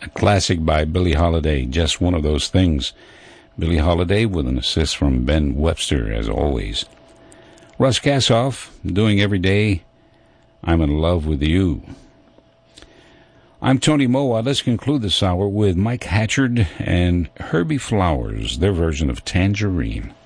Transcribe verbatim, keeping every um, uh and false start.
Classic by Billie Holiday, Just One of Those Things. Billie Holiday with an assist from Ben Webster, as always. Russ Kassoff, doing Every Day, I'm in Love with You. I'm Tony Moa. Let's conclude this hour with Mike Hatchard and Herbie Flowers, their version of Tangerine.